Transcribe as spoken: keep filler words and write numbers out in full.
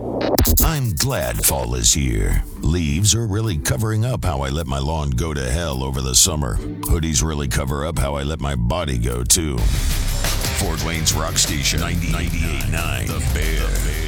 I'm glad fall is here. Leaves are really covering up how I let my lawn go to hell over the summer. Hoodies really cover up how I let my body go, too. Fort Wayne's Rock Station ninety-eight point nine The Bear.